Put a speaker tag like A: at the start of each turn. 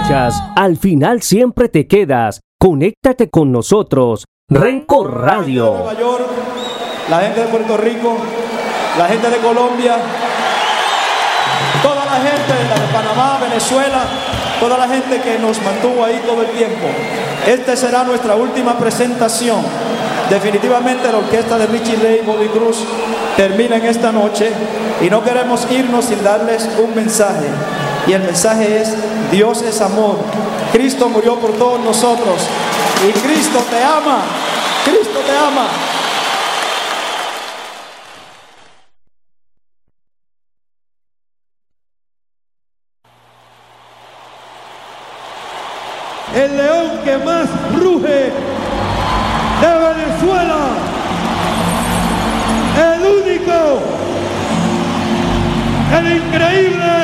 A: escuchas, al final siempre te quedas. Conéctate con nosotros. Renco Radio.
B: Nueva York, la gente de Puerto Rico, la gente de Colombia, toda la gente de Panamá, Venezuela, toda la gente que nos mantuvo ahí todo el tiempo. Esta será nuestra última presentación. Definitivamente la orquesta de Richie Ray y Bobby Cruz termina en esta noche y no queremos irnos sin darles un mensaje. Y el mensaje es: Dios es amor. Cristo murió por todos nosotros y Cristo te ama. Cristo te ama.
C: El león que más ruge de Venezuela, el único, el increíble